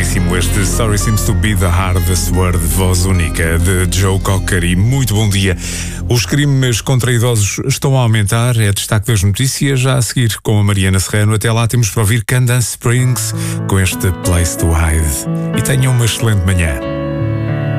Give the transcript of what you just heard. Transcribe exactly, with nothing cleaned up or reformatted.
belíssimo este Sorry Seems to Be the Hardest Word, voz única de Joe Cocker. E muito bom dia. Os crimes contra idosos estão a aumentar, é destaque das notícias, já a seguir com a Mariana Serrano. Até lá temos para ouvir Candace Springs com este Place to Hide. E tenham uma excelente manhã.